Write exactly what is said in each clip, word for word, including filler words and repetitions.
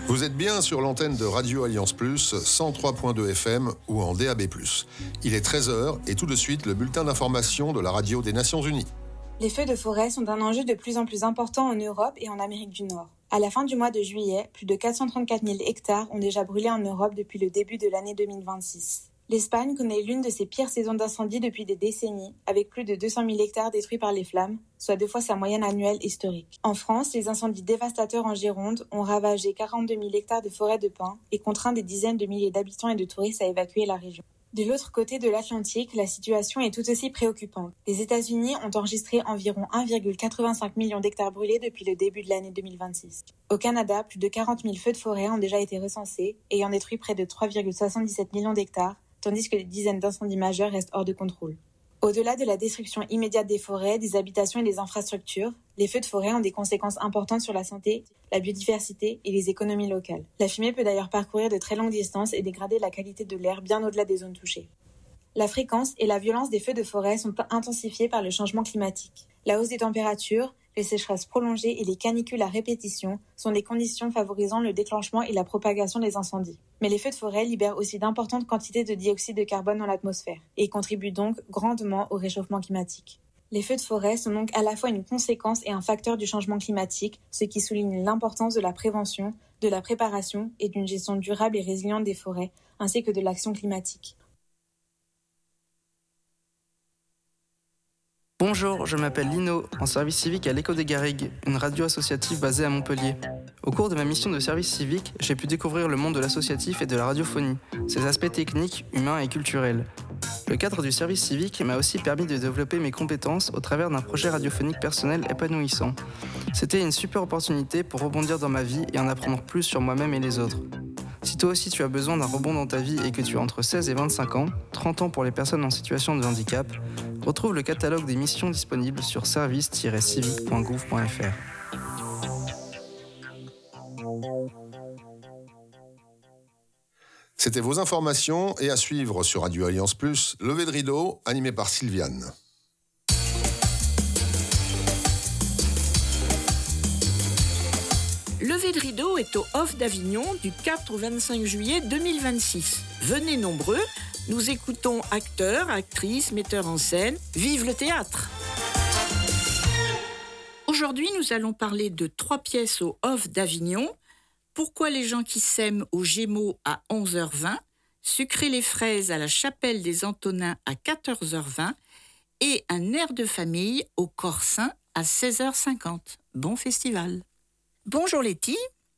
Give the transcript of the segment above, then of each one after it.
Vous êtes bien sur l'antenne de Radio Alliance Plus, cent trois virgule deux F M ou en D A B plus. Il est treize heures et tout de suite le bulletin d'information de la radio des Nations Unies. Les feux de forêt sont un enjeu de plus en plus important en Europe et en Amérique du Nord. À la fin du mois de juillet, plus de quatre cent trente-quatre mille hectares ont déjà brûlé en Europe depuis le début de l'année deux mille vingt-six. L'Espagne connaît l'une de ses pires saisons d'incendie depuis des décennies, avec plus de deux cent mille hectares détruits par les flammes, soit deux fois sa moyenne annuelle historique. En France, les incendies dévastateurs en Gironde ont ravagé quarante-deux mille hectares de forêts de pins et contraint des dizaines de milliers d'habitants et de touristes à évacuer la région. De l'autre côté de l'Atlantique, la situation est tout aussi préoccupante. Les États-Unis ont enregistré environ un virgule quatre-vingt-cinq million d'hectares brûlés depuis le début de l'année deux mille vingt-six. Au Canada, plus de quarante mille feux de forêt ont déjà été recensés, ayant détruit près de trois virgule soixante-dix-sept millions d'hectares, tandis que des dizaines d'incendies majeurs restent hors de contrôle. Au-delà de la destruction immédiate des forêts, des habitations et des infrastructures, les feux de forêt ont des conséquences importantes sur la santé, la biodiversité et les économies locales. La fumée peut d'ailleurs parcourir de très longues distances et dégrader la qualité de l'air bien au-delà des zones touchées. La fréquence et la violence des feux de forêt sont intensifiées par le changement climatique. La hausse des températures, les sécheresses prolongées et les canicules à répétition sont des conditions favorisant le déclenchement et la propagation des incendies. Mais les feux de forêt libèrent aussi d'importantes quantités de dioxyde de carbone dans l'atmosphère et contribuent donc grandement au réchauffement climatique. Les feux de forêt sont donc à la fois une conséquence et un facteur du changement climatique, ce qui souligne l'importance de la prévention, de la préparation et d'une gestion durable et résiliente des forêts, ainsi que de l'action climatique. Bonjour, je m'appelle Lino, en service civique à l'Écho des Garrigues, une radio associative basée à Montpellier. Au cours de ma mission de service civique, j'ai pu découvrir le monde de l'associatif et de la radiophonie, ses aspects techniques, humains et culturels. Le cadre du service civique m'a aussi permis de développer mes compétences au travers d'un projet radiophonique personnel épanouissant. C'était une super opportunité pour rebondir dans ma vie et en apprendre plus sur moi-même et les autres. Si toi aussi tu as besoin d'un rebond dans ta vie et que tu as entre seize et vingt-cinq ans, trente ans pour les personnes en situation de handicap, retrouve le catalogue des missions disponibles sur service tiret civique point gouv point f r. C'était vos informations et à suivre sur Radio Alliance Plus, Levé de rideau, animé par Sylviane. Levé de rideau est au Off d'Avignon du quatre au vingt-cinq juillet deux mille vingt-six. Venez nombreux, nous écoutons acteurs, actrices, metteurs en scène. Vive le théâtre! Aujourd'hui, nous allons parler de trois pièces au Off d'Avignon. Pourquoi les gens qui s'aiment aux Gémeaux à onze heures vingt, Sucrer les fraises à la chapelle des Antonins à quatorze heures vingt et un air de famille au Corsin à seize heures cinquante. Bon festival! Bonjour Letty.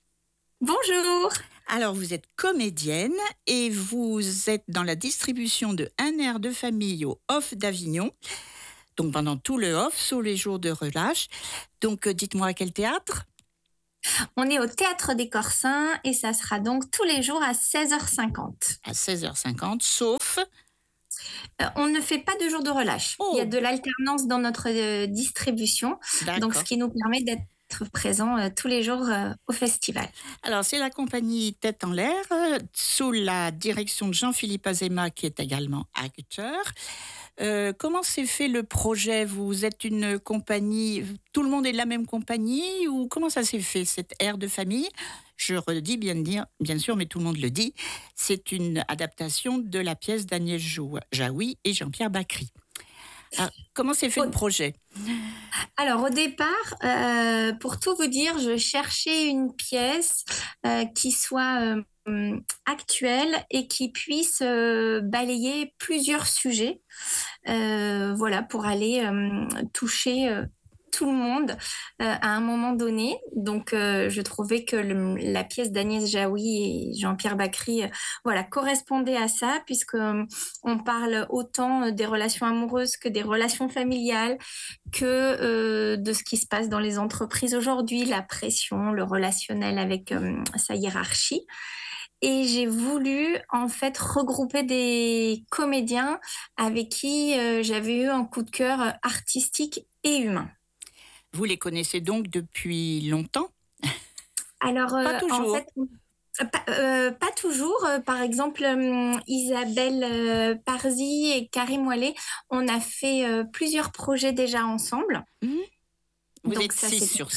Bonjour. Alors vous êtes comédienne et vous êtes dans la distribution de Un air de famille au Off d'Avignon. Donc pendant tout le Off, sous les jours de relâche. Donc dites-moi à quel théâtre ? On est au Théâtre des Corsins et ça sera donc tous les jours à seize heures cinquante. À seize heures cinquante, sauf... Euh, on ne fait pas de jour de relâche. Oh. Il y a de l'alternance dans notre euh, distribution, D'accord. Donc ce qui nous permet d'être présent euh, tous les jours euh, au festival. Alors, c'est la compagnie Tête en l'air, euh, sous la direction de Jean-Philippe Azéma, qui est également acteur. Euh, comment s'est fait le projet ? Vous êtes une compagnie, tout le monde est de la même compagnie, ou comment ça s'est fait, cette aire de famille ? Je redis bien, dire, bien sûr, mais tout le monde le dit, c'est une adaptation de la pièce d'Agnès Jaoui et Jean-Pierre Bacry. Alors, comment s'est fait oh. le projet ? Alors au départ, euh, pour tout vous dire, je cherchais une pièce euh, qui soit euh, actuelle et qui puisse euh, balayer plusieurs sujets, euh, voilà, pour aller euh, toucher euh, tout le monde euh, à un moment donné. Donc euh, je trouvais que le, la pièce d'Agnès Jaoui et Jean-Pierre Bacry euh, voilà, correspondait à ça, puisque euh, on parle autant des relations amoureuses que des relations familiales, que euh, de ce qui se passe dans les entreprises aujourd'hui, la pression, le relationnel avec euh, sa hiérarchie. Et j'ai voulu en fait regrouper des comédiens avec qui euh, j'avais eu un coup de cœur artistique et humain. Vous les connaissez donc depuis longtemps ? Alors, euh, pas toujours. En fait, pas, euh, pas toujours. Euh, par exemple, euh, Isabelle euh, Parzi et Karim Ouellet, on a fait euh, plusieurs projets déjà ensemble. Mmh. Vous donc, êtes ça, six c'est... sur scène. Hein ?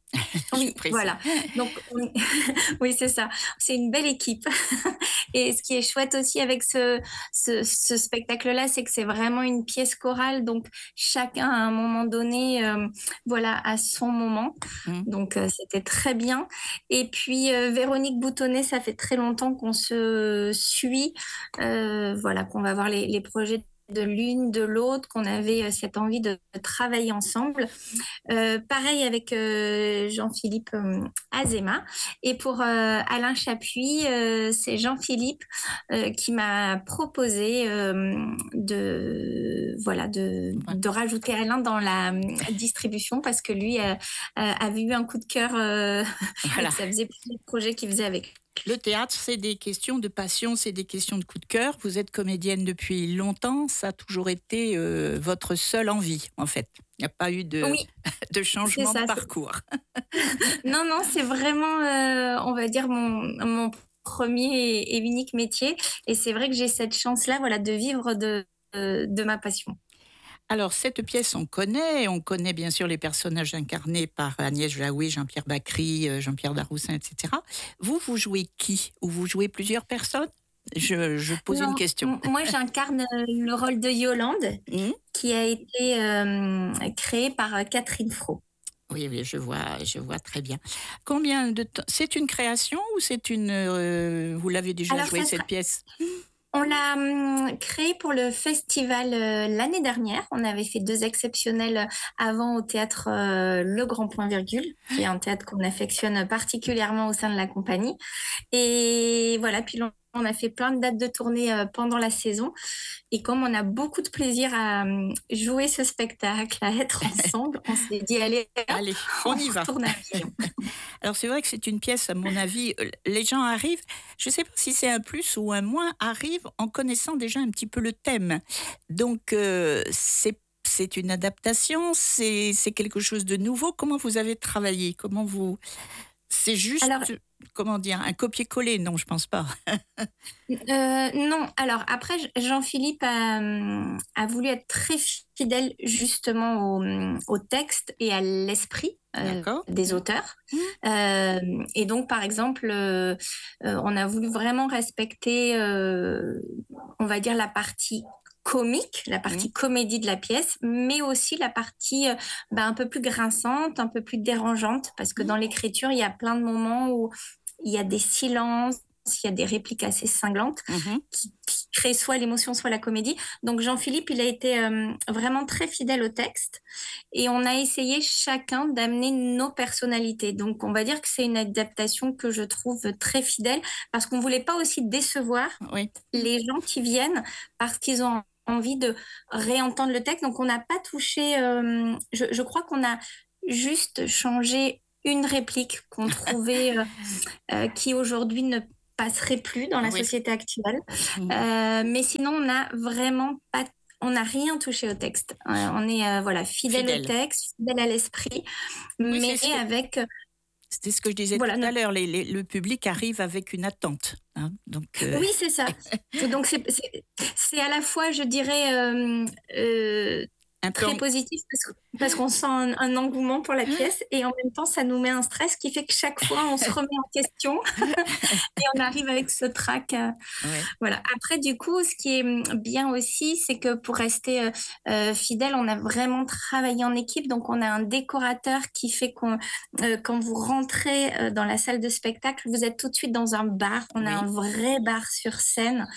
Oui, voilà. Donc, on- oui, c'est ça. C'est une belle équipe. Et ce qui est chouette aussi avec ce, ce, ce spectacle-là, c'est que c'est vraiment une pièce chorale. Donc, chacun, à un moment donné, euh, voilà, à son moment. Mm. Donc, euh, c'était très bien. Et puis, euh, Véronique Boutonnet, ça fait très longtemps qu'on se suit. Euh, voilà, qu'on va voir les, les projets de l'une, de l'autre, qu'on avait euh, cette envie de, de travailler ensemble. Euh, pareil avec euh, Jean-Philippe euh, Azéma. Et pour euh, Alain Chapuis, euh, c'est Jean-Philippe euh, qui m'a proposé euh, de, voilà, de, Ouais. de rajouter Alain dans la euh, distribution parce que lui euh, euh, avait eu un coup de cœur euh, et Voilà. que ça faisait plusieurs projets qu'il faisait avec. Le théâtre, c'est des questions de passion, c'est des questions de coup de cœur. Vous êtes comédienne depuis longtemps, ça a toujours été euh, votre seule envie, en fait. Il n'y a pas eu de, Oui, de c'est changement ça. de c'est- parcours. Non, non, c'est vraiment, euh, on va dire, mon, mon premier et, et unique métier. Et c'est vrai que j'ai cette chance-là, voilà, de vivre de, de, de ma passion. Alors, cette pièce, on connaît. On connaît bien sûr les personnages incarnés par Agnès Jaoui, Jean-Pierre Bacry, euh, Jean-Pierre Daroussin, et cetera. Vous, vous jouez qui? Ou vous jouez plusieurs personnes? je, je pose une Non, question. m- moi, j'incarne euh, le rôle de Yolande, Hmm. qui a été euh, créé par euh, Catherine Fro. Oui, oui, je vois, je vois très bien. Combien de temps? C'est une création ou c'est une... euh, vous l'avez déjà Alors, joué, ça cette sera pièce? On l'a hum, créé pour le festival euh, l'année dernière. On avait fait deux exceptionnels euh, avant au théâtre euh, Le Grand Point Virgule, qui est un théâtre qu'on affectionne particulièrement au sein de la compagnie. Et voilà, puis on on a fait plein de dates de tournée euh, pendant la saison. Et comme on a beaucoup de plaisir à hum, jouer ce spectacle, à être ensemble, on s'est dit, allez, hop, Allez, on on y va. retourne à Lyon. Alors c'est vrai que c'est une pièce, à mon avis, euh, les gens arrivent, je ne sais pas si c'est un plus ou un moins, arrivent en connaissant déjà un petit peu le thème. Donc euh, c'est c'est une adaptation, c'est c'est quelque chose de nouveau. Comment vous avez travaillé? Comment vous... C'est juste, Alors, comment dire, un copier-coller? Non, je pense pas. Euh, non, alors après, Jean-Philippe a, hum, a voulu être très fidèle justement au, hum, au texte et à l'esprit euh, D'accord. des auteurs. Mmh. Euh, et donc, par exemple, euh, euh, on a voulu vraiment respecter, euh, on va dire, la partie comique, la partie comédie de la pièce, mais aussi la partie euh, bah, un peu plus grinçante, un peu plus dérangeante, parce que Mmh. dans l'écriture, il y a plein de moments où il y a des silences, il y a des répliques assez cinglantes Mhm. qui, qui créent soit l'émotion, soit la comédie. Donc Jean-Philippe, il a été euh, vraiment très fidèle au texte et on a essayé chacun d'amener nos personnalités. Donc on va dire que c'est une adaptation que je trouve très fidèle parce qu'on voulait pas aussi décevoir Oui. les gens qui viennent parce qu'ils ont envie de réentendre le texte. Donc on n'a pas touché, euh, je, je crois qu'on a juste changé une réplique qu'on trouvait euh, euh, qui aujourd'hui ne passerait plus dans la Oui. société actuelle. Mhm. Euh, mais sinon, on n'a vraiment pas, on n'a rien touché au texte. Euh, on est euh, voilà fidèle, Fidèle. au texte, fidèle à l'esprit, Oui, mais c'est ce que- avec C'était ce que je disais voilà. tout à notre- l'heure. Les- les- le public arrive avec une attente. Hein, donc, euh, Oui, c'est ça. Donc c'est c'est- c'est à la fois, je dirais, euh, euh, un peu très en- positif parce, que- parce qu'on sent un, un engouement pour la pièce et en même temps, ça nous met un stress qui fait que chaque fois, on se remet en question et on arrive avec ce trac. euh, ouais. Voilà. Après, du coup, ce qui est hum, bien aussi, c'est que pour rester euh, euh, fidèle, on a vraiment travaillé en équipe. Donc, on a un décorateur qui fait qu'on, euh, quand vous rentrez euh, dans la salle de spectacle, vous êtes tout de suite dans un bar. On a Oui. un vrai bar sur scène.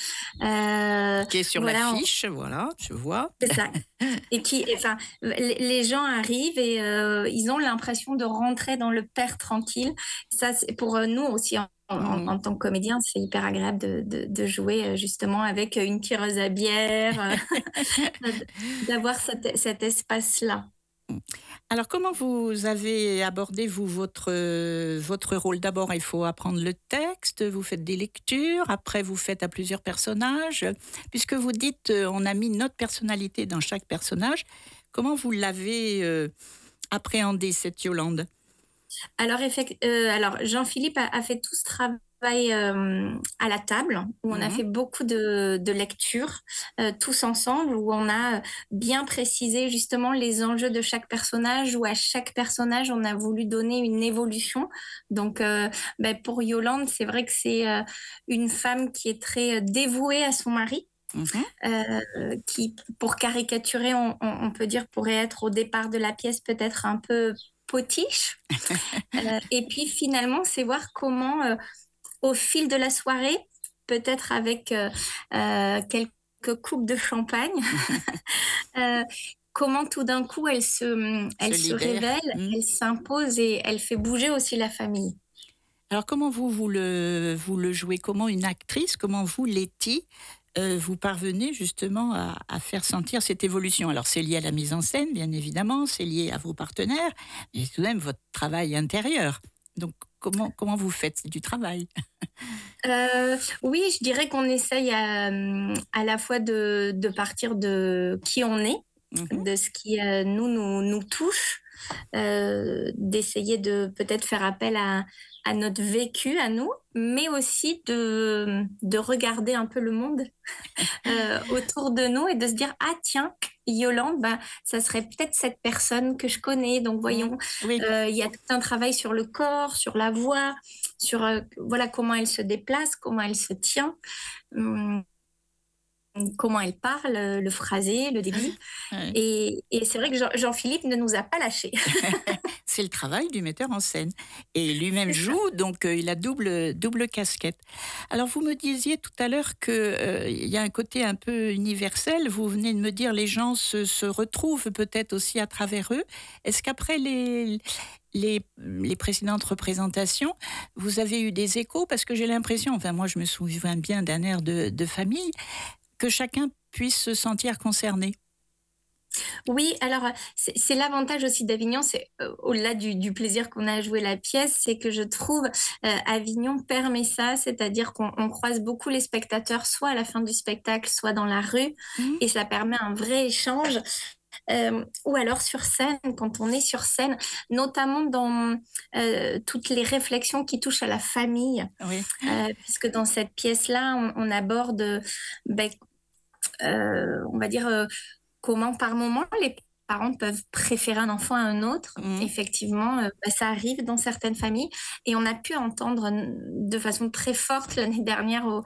Euh, Qui est sur voilà, on- l'affiche, voilà, je vois. c'est ça. Et qui, enfin, les les gens arrivent et euh, ils ont l'impression de rentrer dans le père tranquille. Ça, c'est pour euh, nous aussi, en, en- Mhm. en tant que comédien, c'est hyper agréable de, de- de jouer euh, justement avec une tireuse à bière, euh, d'avoir cet, cet espace-là. Alors, comment vous avez abordé, vous, votre, euh, votre rôle? D'abord, il faut apprendre le texte, vous faites des lectures, après, vous faites à plusieurs personnages. Puisque vous dites, euh, on a mis notre personnalité dans chaque personnage, comment vous l'avez euh, appréhendé, cette Yolande? Alors, effect- euh, alors Jean-Philippe a, a fait tout ce travail travail euh, à la table, où on Mhm. a fait beaucoup de, de lectures, euh, tous ensemble, où on a bien précisé justement les enjeux de chaque personnage, où à chaque personnage, on a voulu donner une évolution. Donc, euh, ben, pour Yolande, c'est vrai que c'est euh, une femme qui est très euh, dévouée à son mari. Mhm. Euh, qui, pour caricaturer, on, on, on peut dire, pourrait être au départ de la pièce peut-être un peu potiche. Euh, et puis finalement, c'est voir comment, euh, au fil de la soirée, peut-être avec euh, euh, quelques coupes de champagne, euh, comment tout d'un coup elle se, elle Se se libère. révèle, Mhm. elle s'impose et elle fait bouger aussi la famille. Alors, comment vous, vous le, vous le jouez? Comment une actrice, comment vous, Letty, euh, vous parvenez justement à, à faire sentir cette évolution? Alors, c'est lié à la mise en scène, bien évidemment, c'est lié à vos partenaires, mais tout de même votre travail intérieur. Donc, comment, comment vous faites? C'est du travail. Euh, oui, je dirais qu'on essaye à, à la fois de, de partir de qui on est, Mhm. de ce qui euh, nous, nous, nous touche, euh, d'essayer de peut-être faire appel à, à notre vécu, à nous, mais aussi de, de regarder un peu le monde euh, autour de nous et de se dire, ah tiens, Yolande, bah, ça serait peut-être cette personne que je connais. Donc Mhm. voyons, Oui. euh, il y a tout un travail sur le corps, sur la voix, sur euh, voilà comment elle se déplace, comment elle se tient. Hum, comment elle parle, le phrasé, le débit. Ouais. Et, et c'est vrai que Jean- Jean-Philippe ne nous a pas lâchés. C'est le travail du metteur en scène. Et lui-même C'est ça. joue, donc euh, il a double, double casquette. Alors, vous me disiez tout à l'heure qu'il euh, y a un côté un peu universel. Vous venez de me dire les gens se, se retrouvent peut-être aussi à travers eux. Est-ce qu'après les, les, les précédentes représentations, vous avez eu des échos? Parce que j'ai l'impression, enfin moi je me souviens bien d'un air de, de famille, que chacun puisse se sentir concerné. Oui, alors c'est c'est l'avantage aussi d'Avignon, c'est euh, au-delà du, du plaisir qu'on a à jouer la pièce, c'est que je trouve euh, Avignon permet ça, c'est-à-dire qu'on on croise beaucoup les spectateurs, soit à la fin du spectacle, soit dans la rue, Mhm. et ça permet un vrai échange. Euh, ou alors sur scène, quand on est sur scène, notamment dans euh, toutes les réflexions qui touchent à la famille, Oui. euh, puisque dans cette pièce-là, on, on aborde, ben, euh, on va dire, euh, comment par moment les parents peuvent préférer un enfant à un autre. Mhm. Effectivement, euh, bah, ça arrive dans certaines familles. Et on a pu entendre euh, de façon très forte l'année dernière, au,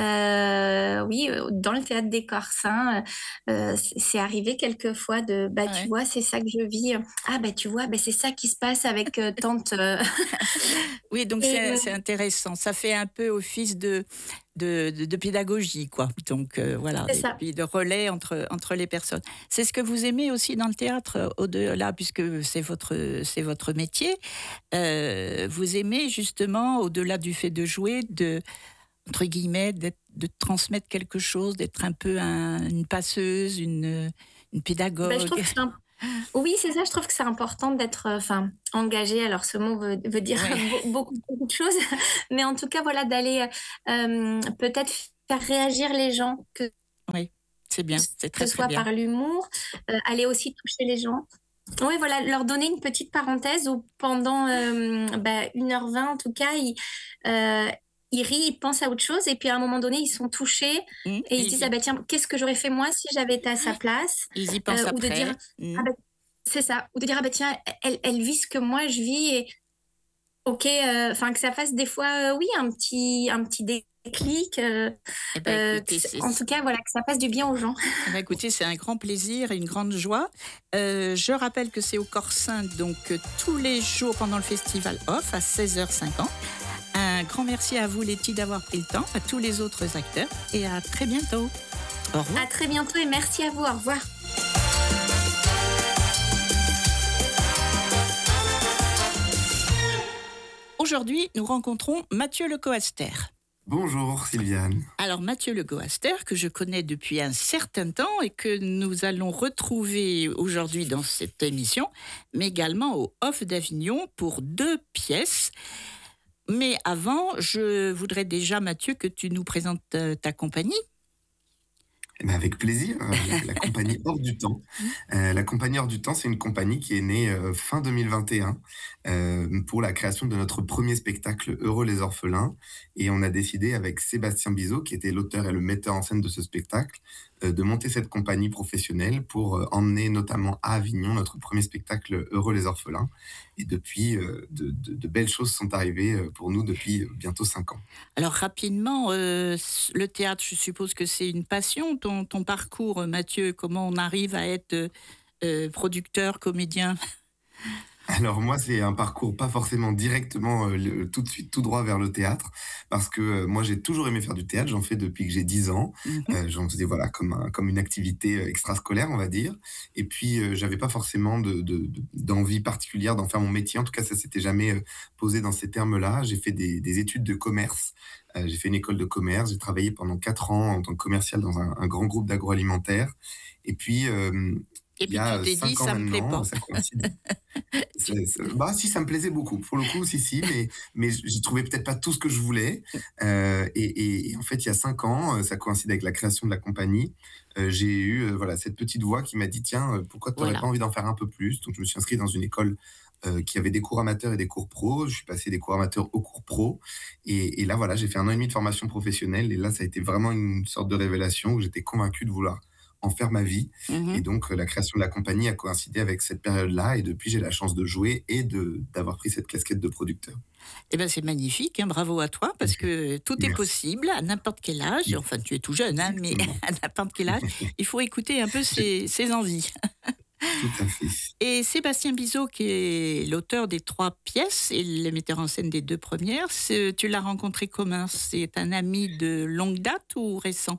euh, oui, euh, dans le théâtre des Corsins, euh, c'est c'est arrivé quelquefois de, bah, tu Ouais. vois, c'est ça que je vis. Ah, bah, tu vois, bah, c'est ça qui se passe avec euh, tante. euh. Oui, donc Et, c'est euh, c'est intéressant. Ça fait un peu office de, de, de, de pédagogie, quoi. Donc euh, voilà, c'est et ça. puis de relais entre, entre les personnes. C'est ce que vous aimez aussi dans le théâtre, euh, au-delà, puisque c'est votre, c'est votre métier. Euh, vous aimez justement, au-delà du fait de jouer, de, entre guillemets, d'être- de transmettre quelque chose, d'être un peu un- une passeuse, une, une Bah, je trouve pédagogue. que c'est un Oui, c'est ça, je trouve que c'est important d'être euh, enfin, engagé. Alors, ce mot veut, veut dire Oui, beau- beaucoup, beaucoup de choses, mais en tout cas, voilà, d'aller euh, peut-être faire réagir les gens, que oui, c'est bien, c'est ce très très soit bien. par l'humour, euh, aller aussi toucher les gens. Oui, voilà, leur donner une petite parenthèse où pendant euh, bah, une heure vingt, en tout cas, ils, euh, ils rient, ils pensent à autre chose, et puis à un moment donné, ils sont touchés Hum, et ils se ils, disent, ah y, ben tiens, qu'est-ce que j'aurais fait moi si j'avais été à sa place? ils y Euh, pensent ou de dire, après. ah Hum. ben c'est ça, ou de dire, ah ben tiens, elle, elle vit ce que moi je vis, et ok, euh, enfin que ça fasse des fois, euh, oui, un petit, un petit déclic, euh, Eh ben, euh, que écoutez, ça- c'est, en tout cas, voilà, que ça fasse du bien aux gens. eh ben, écoutez, c'est un grand plaisir et une grande joie. Euh, je rappelle que c'est au Corsin, donc euh, tous les jours pendant le festival Off à seize heures cinquante. Un grand merci à vous, Letty, d'avoir pris le temps, à tous les autres acteurs et à très bientôt. Au revoir. À très bientôt et merci à vous, au revoir. Aujourd'hui, nous rencontrons Mathieu Le Coaster. Bonjour Sylviane. Alors Mathieu Le Coaster, que je connais depuis un certain temps et que nous allons retrouver aujourd'hui dans cette émission, mais également au Off d'Avignon pour deux pièces. Mais avant, je voudrais déjà, Mathieu, que tu nous présentes ta compagnie. Eh ben, avec plaisir, euh, la compagnie Hors du Temps. Euh, la compagnie Hors du Temps, c'est une compagnie qui est née euh, fin deux mille vingt et un euh, pour la création de notre premier spectacle Heureux les orphelins. Et on a décidé avec Sébastien Bizot, qui était l'auteur et le metteur en scène de ce spectacle, euh, de monter cette compagnie professionnelle pour euh, emmener notamment à Avignon notre premier spectacle Heureux les orphelins. Et depuis, euh, de, de- de belles choses sont arrivées euh, pour nous depuis euh, bientôt cinq ans. Alors rapidement, euh, le théâtre, je suppose que c'est une passion, ton, ton parcours, Mathieu, comment on arrive à être euh, euh, producteur, comédien? Alors moi, c'est un parcours pas forcément directement euh, le- tout de suite tout droit vers le théâtre, parce que euh, moi j'ai toujours aimé faire du théâtre, j'en fais depuis que j'ai dix ans, Mhm. euh, j'en faisais voilà comme un- comme une activité euh, extrascolaire on va dire, et puis euh, j'avais pas forcément de, de- de- d'envie particulière d'en faire mon métier, en tout cas ça s'était jamais euh, posé dans ces termes-là. J'ai fait des, des études de commerce, euh, j'ai fait une école de commerce, j'ai travaillé pendant quatre ans en tant que commercial dans un, un grand groupe d'agroalimentaire, et puis euh, Et il y puis tu a euh, t'es dit, cinq ans ça me plaît maintenant, pas. ça coïncide. Tu- C'est- c'est- bah si, ça me plaisait beaucoup. Pour le coup, si, si, mais, mais j'y trouvais peut-être pas tout ce que je voulais. Euh, et, et- et en fait, il y a cinq ans, euh, ça coïncide avec la création de la compagnie, euh, j'ai eu euh, voilà, cette petite voix qui m'a dit, tiens, euh, pourquoi tu n'aurais Voilà. pas envie d'en faire un peu plus? Donc, je me suis inscrit dans une école euh, qui avait des cours amateurs et des cours pro. Je suis passé des cours amateurs aux cours pro. Et, et là, voilà, j'ai fait un an et demi de formation professionnelle. Et là, ça a été vraiment une sorte de révélation où j'étais convaincu de vouloir en faire ma vie. Et Mhm. donc, euh, la création de la compagnie a coïncidé avec cette période-là. Et depuis, j'ai la chance de jouer et de d'avoir pris cette casquette de producteur. Eh ben, c'est magnifique, hein, bravo à toi, parce que tout est Merci. possible à n'importe quel âge. Enfin, tu es tout jeune, hein, mais Exactement. à n'importe quel âge, il faut écouter un peu J'ai- ses, ses envies. Tout à fait. Et Sébastien Bizot, qui est l'auteur des trois pièces et le metteur en scène des deux premières, c'est- tu l'as rencontré comment? C'est un ami de longue date ou récent?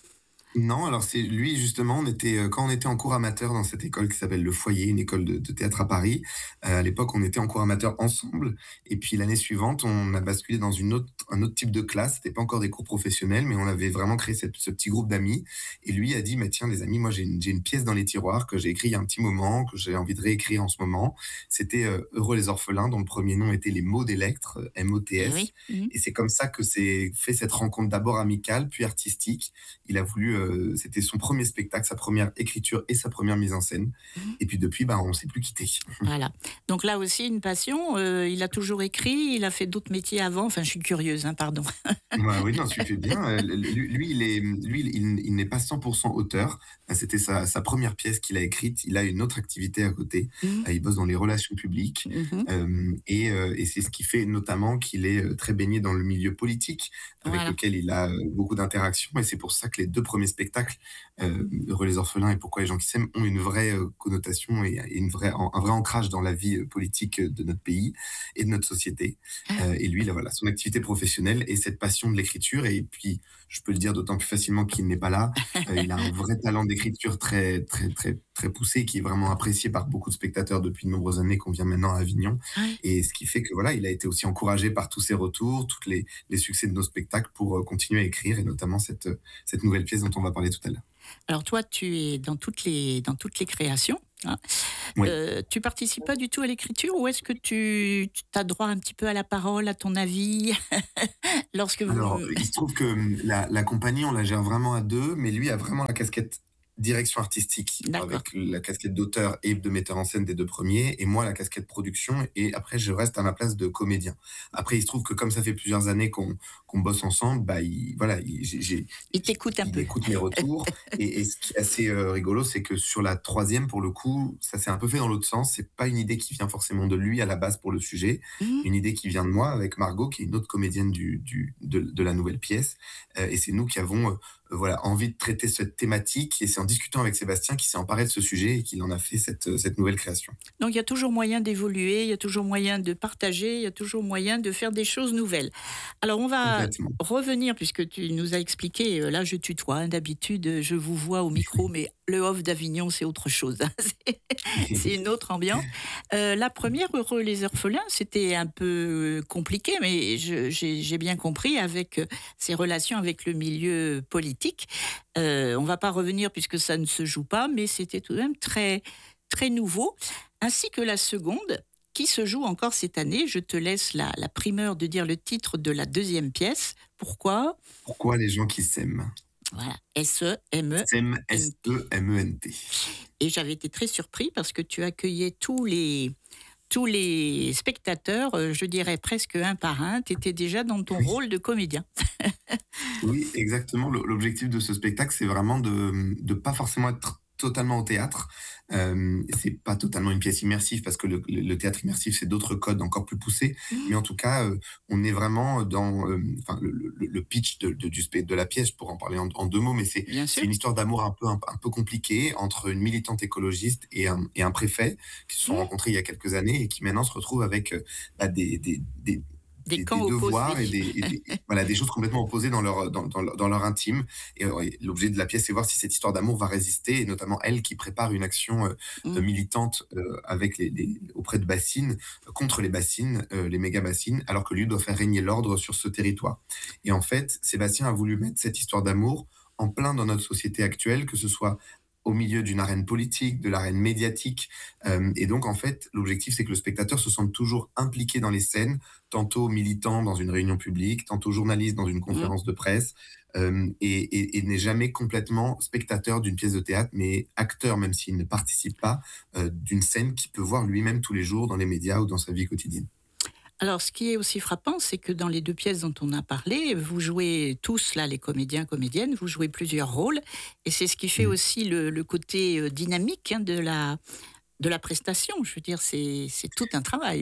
Non, alors c'est lui justement, on était euh, quand on était en cours amateur dans cette école qui s'appelle Le Foyer, une école de, de théâtre à Paris. Euh, à l'époque, on était en cours amateur ensemble, et puis l'année suivante, on a basculé dans une autre, un autre type de classe. C'était pas encore des cours professionnels, mais on avait vraiment créé cette- ce petit groupe d'amis. Et lui a dit, mais tiens les amis, moi j'ai une, j'ai une pièce dans les tiroirs que j'ai écrit il y a un petit moment, que j'ai envie de réécrire en ce moment. C'était euh, Heureux les orphelins, dont le premier nom était Les mots d'Electre, euh, Eh M O T S. oui. Mhm. Et c'est comme ça que s'est fait cette rencontre d'abord amicale, puis artistique. Il a voulu, euh, c'était son premier spectacle, sa première écriture et sa première mise en scène. Mhm. Et puis depuis, bah, on ne s'est plus quitté. Voilà. Donc là aussi, une passion. Euh, il a toujours écrit, il a fait d'autres métiers avant. Enfin, je suis curieuse, hein, pardon. Ouais, oui, non, tu fais bien. Euh, Lui, lui, il est, lui, il, il n'est pas cent pour cent auteur. Euh, C'était sa, sa première pièce qu'il a écrite. Il a une autre activité à côté. Mhm. Euh, Il bosse dans les relations publiques. Mhm. Euh, et euh, et c'est ce qui fait notamment qu'il est euh, très baigné dans le milieu politique, avec Voilà. lequel il a euh, beaucoup d'interactions. Et c'est pour ça que les deux premiers spectacles, euh, Heureux les orphelins et Pourquoi les gens qui s'aiment, ont une vraie euh, connotation et, et une vraie, un vrai ancrage dans la vie euh, politique de notre pays et de notre société. Euh, et lui, là, voilà, son activité professionnelle et cette passion de l'écriture. Et puis, je peux le dire d'autant plus facilement qu'il n'est pas là. Euh, il a un vrai talent d'écriture très, très, très, très poussé, qui est vraiment apprécié par beaucoup de spectateurs depuis de nombreuses années qu'on vient maintenant à Avignon. Ouais. Et ce qui fait que voilà, il a été aussi encouragé par tous ses retours, tous les, les succès de nos spectacles pour euh, continuer à écrire, et notamment cette, euh, cette nouvelle pièce dont on va parler tout à l'heure. Alors toi, tu es dans toutes les, dans toutes les créations. Hein. Oui. Euh, tu participes pas du tout à l'écriture ou est-ce que tu, tu as droit un petit peu à la parole, à ton avis lorsque vous... Alors, il se trouve que hum, la, la compagnie, on la gère vraiment à deux, mais lui a vraiment la casquette direction artistique, D'accord. avec la casquette d'auteur et de metteur en scène des deux premiers, et moi la casquette production, et après je reste à ma place de comédien. Après, il se trouve que comme ça fait plusieurs années qu'on qu'on bosse ensemble, bah, il, voilà, il, j'ai, j'ai- Il t'écoute un il peu. écoute mes retours, et, et ce qui est assez euh, rigolo, c'est que sur la troisième, pour le coup, ça s'est un peu fait dans l'autre sens. C'est pas une idée qui vient forcément de lui à la base pour le sujet, Mhm. une idée qui vient de moi avec Margot, qui est une autre comédienne du, du, de, de la nouvelle pièce. Euh, et c'est nous qui avons euh, voilà, envie de traiter cette thématique. Et c'est en discutant avec Sébastien qu'il s'est emparé de ce sujet et qu'il en a fait cette, euh, cette nouvelle création. Donc il y a toujours moyen d'évoluer, il y a toujours moyen de partager, il y a toujours moyen de faire des choses nouvelles. Alors on va Complètement. revenir, puisque tu nous as expliqué, euh, là je tutoie, hein, d'habitude euh, je vous vois au micro, mais le off d'Avignon c'est autre chose, hein, c'est, c'est une autre ambiance. Euh, la première, Heureux les orphelins, c'était un peu compliqué, mais je- j'ai, j'ai bien compris avec euh, ses relations avec le milieu politique. Euh, on ne va pas revenir puisque ça ne se joue pas, mais c'était tout de même très, très nouveau, ainsi que la seconde, qui se joue encore cette année. Je te laisse la, la primeur de dire le titre de la deuxième pièce. Pourquoi ? Pourquoi les gens qui s'aiment? Voilà, S E M E. S E M S E M E N T. Et j'avais été très surpris parce que tu accueillais tous les, tous les spectateurs, euh, je dirais presque un par un. Tu étais déjà dans ton Oui. rôle de comédien. Oui, exactement. Le- L'objectif de ce spectacle, c'est vraiment de de pas forcément être totalement au théâtre. Euh, c'est pas totalement une pièce immersive parce que le, le- le théâtre immersif, c'est d'autres codes encore plus poussés. Mais en tout cas, euh, on est vraiment dans euh, enfin, le, le- le pitch de, de, du spe- de la pièce, pour en parler en, en deux mots, mais c'est Bien c'est sûr. une histoire d'amour un peu, un, un peu compliquée entre une militante écologiste et un, et un préfet qui se sont rencontrés il y a quelques années et qui maintenant se retrouvent avec euh, bah, des, des, des, Des des, camps des opposés. devoirs et des, et des- voilà, des choses complètement opposées dans leur, dans, dans, leur- dans leur intime. Et, euh, et l'objet de la pièce, c'est voir si cette histoire d'amour va résister, et notamment elle qui prépare une action euh, euh, Mm. militante euh, avec les, les- auprès de bassines, euh, contre les bassines, euh, les méga bassines, alors que lui doit faire régner l'ordre sur ce territoire. Et en fait, Sébastien a voulu mettre cette histoire d'amour en plein dans notre société actuelle, que ce soit au milieu d'une arène politique, de l'arène médiatique. Euh, et donc, en fait, l'objectif, c'est que le spectateur se sente toujours impliqué dans les scènes, tantôt militant dans une réunion publique, tantôt journaliste dans une Mm. conférence de presse, euh, et, et- et n'est jamais complètement spectateur d'une pièce de théâtre, mais acteur, même s'il ne participe pas, euh, d'une scène qu'il peut voir lui-même tous les jours dans les médias ou dans sa vie quotidienne. Alors, ce qui est aussi frappant, c'est que dans les deux pièces dont on a parlé, vous jouez tous, là, les comédiens, comédiennes, vous jouez plusieurs rôles. Et c'est ce qui fait Mm. aussi le, le côté euh, dynamique hein, de, la, de la prestation. Je veux dire, c'est c'est tout un travail.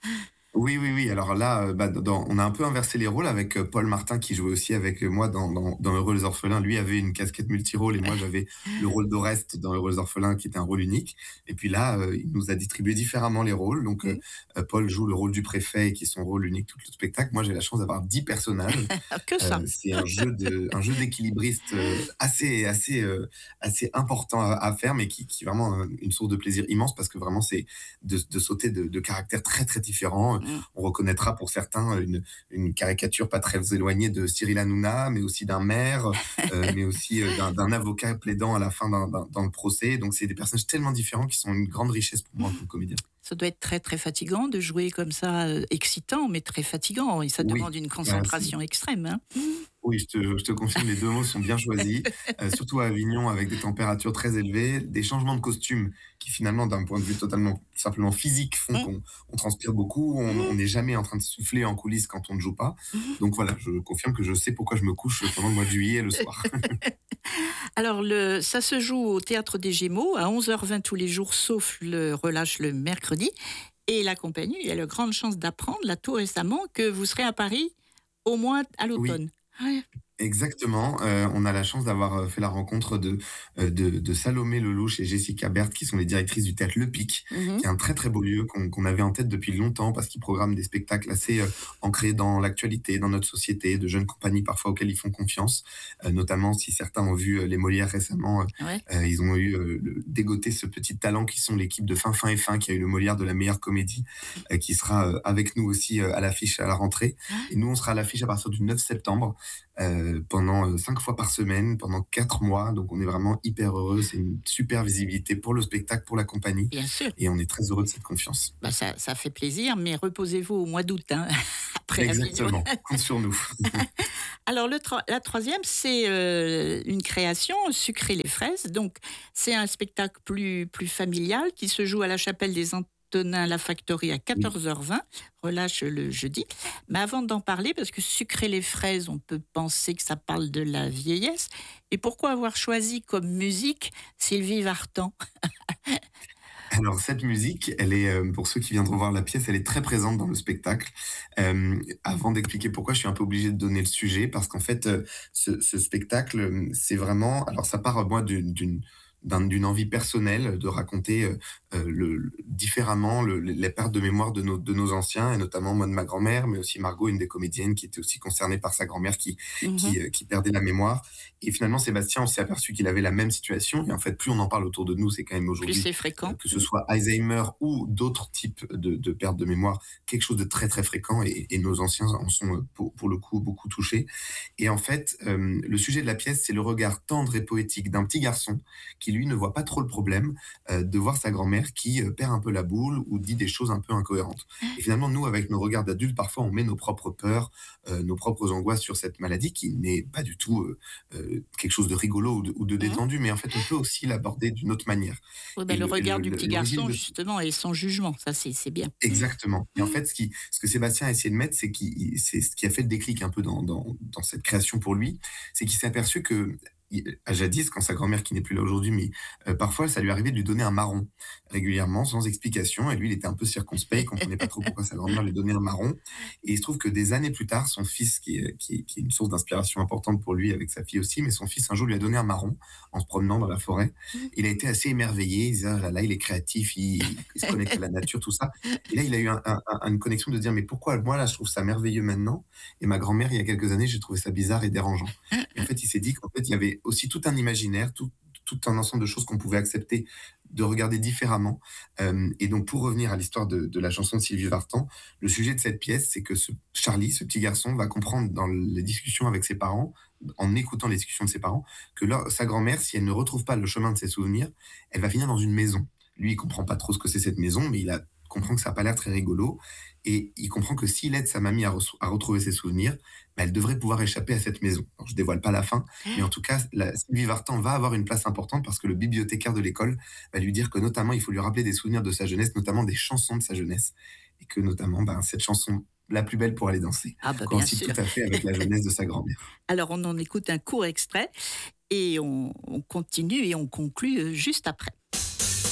Oui, oui, oui. Alors là, euh, bah, dans- on a un peu inversé les rôles avec euh, Paul Martin qui jouait aussi avec euh, moi dans, dans, dans Heureux les orphelins. Lui avait une casquette multirôle et moi j'avais le rôle d'Oreste dans Heureux les orphelins qui était un rôle unique. Et puis là, euh, il nous a distribué différemment les rôles. Donc euh, Mm. euh, Paul joue le rôle du préfet qui est son rôle unique tout le spectacle. Moi j'ai la chance d'avoir dix personnages. Que ça. Euh, c'est un jeu de, un jeu d'équilibriste euh, assez, assez, euh, assez important à, à faire, mais qui, qui est vraiment euh, une source de plaisir immense parce que vraiment c'est de, de sauter de, de caractères très très différents. Mm. On reconnaîtra pour certains une, une caricature pas très éloignée de Cyril Hanouna, mais aussi d'un maire, euh, mais aussi euh, d'un, d'un avocat plaidant à la fin d'un, d'un- dans le procès. Donc c'est des personnages tellement différents qui sont une grande richesse pour moi comme comédien. Ça doit être très très fatigant de jouer comme ça, euh, excitant, mais très fatigant. Et ça Oui, demande une euh, c'est- concentration extrême. Hein. oui, je te, je te confirme, les deux mots sont bien choisis, euh, surtout à Avignon avec des températures très élevées, des changements de costumes qui finalement, d'un point de vue totalement simplement physique, font Mm. qu'on on transpire beaucoup, on on n'est jamais en train de souffler en coulisses quand on ne joue pas. Donc voilà, je confirme que je sais pourquoi je me couche pendant le mois de juillet le soir. Alors, le, ça se joue au Théâtre des Gémeaux à onze heures vingt tous les jours, sauf le relâche le mercredi. Et la compagnie a la grande chance d'apprendre, là tout récemment, que vous serez à Paris au moins à Oui. l'automne. Ouais. Exactement. Euh, on a la chance d'avoir euh, fait la rencontre de, euh, de, de Salomé Lelouch et Jessica Berthe, qui sont les directrices du théâtre Le Pic, Mhm. qui est un très très beau lieu qu'on qu'on avait en tête depuis longtemps parce qu'ils programment des spectacles assez euh, ancrés dans l'actualité, dans notre société, de jeunes compagnies parfois auxquelles ils font confiance. Euh, notamment si certains ont vu euh, les Molières récemment, euh, Ouais. euh, ils ont eu euh, le- dégoté ce petit talent qui sont l'équipe de Fin Fin et Fin qui a eu le Molière de la meilleure comédie, euh, qui sera euh, avec nous aussi euh, à l'affiche à la rentrée. Et nous, on sera à l'affiche à partir du neuf septembre. Euh, pendant euh, cinq fois par semaine, pendant quatre mois. Donc on est vraiment hyper heureux. C'est une super visibilité pour le spectacle, pour la compagnie. Bien sûr, Et on est très heureux de cette confiance. bah, ça, ça fait plaisir, mais reposez-vous au mois d'août, hein, après Avignon. Exactement. Compte sur nous. Alors, le tro- la troisième, c'est euh, une création, Sucrer les fraises. Donc, c'est un spectacle plus, plus familial qui se joue à la chapelle des Antonins La Factory à quatorze heures vingt, relâche le jeudi. Mais avant d'en parler, parce que Sucrer les fraises, on peut penser que ça parle de la vieillesse. Et pourquoi avoir choisi comme musique Sylvie Vartan? Alors cette musique, elle est, euh, pour ceux qui viendront voir la pièce, elle est très présente dans le spectacle. Euh, avant d'expliquer pourquoi, je suis un peu obligé de donner le sujet parce qu'en fait, euh, ce, ce spectacle, euh, c'est vraiment, alors ça part moi d'une d'une d'un- d'une envie personnelle de raconter euh, euh, le, le- différemment le- les pertes de mémoire de nos, de nos anciens, et notamment moi de ma grand-mère, mais aussi Margot, une des comédiennes qui était aussi concernée par sa grand-mère qui, Mhm. qui, euh, qui perdait la mémoire. Et finalement, Sébastien, on s'est aperçu qu'il avait la même situation. Et en fait, plus on en parle autour de nous, c'est quand même Plus aujourd'hui, c'est euh, fréquent. que ce soit Alzheimer ou d'autres types de, de pertes de mémoire, quelque chose de très très fréquent. Et, et nos anciens en sont euh, pour, pour le coup beaucoup touchés. Et en fait, euh, le sujet de la pièce, c'est le regard tendre et poétique d'un petit garçon qui lui ne voit pas trop le problème euh, de voir sa grand-mère qui euh, perd un peu la boule ou dit des choses un peu incohérentes. Et finalement, nous, avec nos regards d'adultes, parfois on met nos propres peurs, euh, nos propres angoisses sur cette maladie qui n'est pas du tout euh, euh, quelque chose de rigolo ou de, ou de Mmh. détendu, mais en fait, on peut aussi l'aborder d'une autre manière. Oui, bah, Et le le, regard le- du le- petit l'origine garçon, de justement, et sans jugement, ça, c'est c'est bien. Exactement. Et en fait, ce, qui, ce que Sébastien a essayé de mettre, c'est, qu'il- c'est ce qui a fait le déclic un peu dans, dans, dans cette création pour lui, c'est qu'il s'est aperçu que, il- à jadis, quand sa grand-mère, qui n'est plus là aujourd'hui, mais euh, parfois, ça lui arrivait de lui donner un marron régulièrement, sans explication. Et lui, il était un peu circonspect, il comprenait pas trop pourquoi sa grand-mère lui donnait un marron. Et il se trouve que des années plus tard, son fils, qui est, qui est, qui est une source d'inspiration importante pour lui, avec sa fille aussi, mais son fils, un jour, lui a donné un marron en se promenant dans la forêt. Il a été assez émerveillé. Il disait, ah là, là, il est créatif, il, il se connecte à la nature, tout ça. Et là, il a eu un- un- un- une connexion de dire, mais pourquoi moi, là, je trouve ça merveilleux maintenant, et ma grand-mère, il y a quelques années, j'ai trouvé ça bizarre et dérangeant. Et en fait, il s'est dit qu'en fait, il y avait aussi tout un imaginaire, tout, tout un ensemble de choses qu'on pouvait accepter de regarder différemment. Euh, et donc, pour revenir à l'histoire de, de la chanson de Sylvie Vartan, le sujet de cette pièce, c'est que ce Charlie, ce petit garçon, va comprendre dans les discussions avec ses parents, en écoutant les discussions de ses parents, que leur- sa grand-mère, si elle ne retrouve pas le chemin de ses souvenirs, elle va finir dans une maison. Lui, il comprend pas trop ce que c'est cette maison, mais il a, comprend que ça n'a pas l'air très rigolo. Et il comprend que s'il aide sa mamie à, re- à retrouver ses souvenirs, bah, elle devrait pouvoir échapper à cette maison. Alors, je dévoile pas la fin, mais en tout cas, la, Sylvie Vartan va avoir une place importante parce que le bibliothécaire de l'école va lui dire que notamment, il faut lui rappeler des souvenirs de sa jeunesse, notamment des chansons de sa jeunesse. Et que notamment, bah, cette chanson, La plus belle pour aller danser, Ah bah, bien coïncide sûr. tout à fait avec la jeunesse de sa grand-mère. Alors, on en écoute un court extrait et on on continue et on conclut, heu, juste après.